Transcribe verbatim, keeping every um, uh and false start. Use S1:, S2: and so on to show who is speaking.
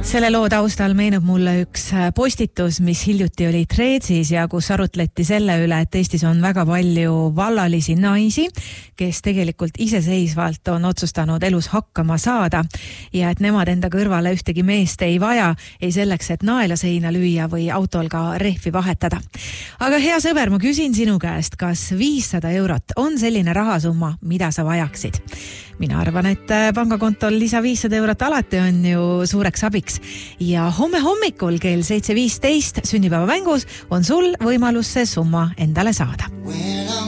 S1: Selle loo taustal meenub mulle üks postitus, mis hiljuti oli Threadsis ja kus arutleti selle üle, et Eestis on väga palju vallalisi naisi, kes tegelikult iseseisvalt on otsustanud elus hakkama saada ja et nemad enda kõrvale ühtegi meest ei vaja, ei selleks, et naela seina lüüa või autol ka rehvi vahetada. Aga hea sõber, ma küsin sinu käest, kas viissada eurot on selline rahasumma, mida sa vajaksid? Mina arvan, et pangakontol lisa viissada eurot alati on ju suureks abiks. Ja homme hommikul kell seitse viisteist sünnipäeva mängus on sul võimalus see summa endale saada.